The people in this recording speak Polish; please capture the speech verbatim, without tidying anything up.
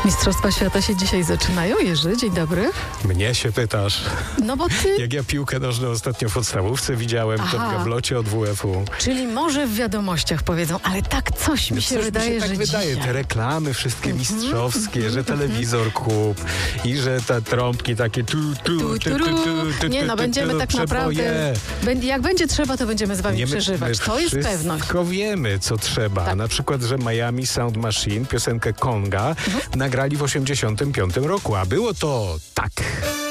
Mistrzostwa Świata się dzisiaj zaczynają. Jerzy, dzień dobry. Mnie się pytasz. No bo ty... Jak ja piłkę nożną ostatnio w podstawówce widziałem, to Aha. w gablocie od W F U. Czyli może w wiadomościach powiedzą, ale tak coś mi się Coś wydaje, mi się tak że wydaje. dzisiaj. Te reklamy wszystkie mistrzowskie, że telewizor kup i że te trąbki takie tu, tu, Tu, tu, tu, tu, tu. tu, tu, Nie tu, no, tu, będziemy tu, tak przeboje. naprawdę... Bę- Jak będzie trzeba, to będziemy z wami Nie, my- przeżywać. my To jest pewność. Wszystko wiemy, co trzeba. Tak. Na przykład, że Miami Sound Machine piosenkę Konga nagrali w osiemdziesiątym piątym roku, a było to tak.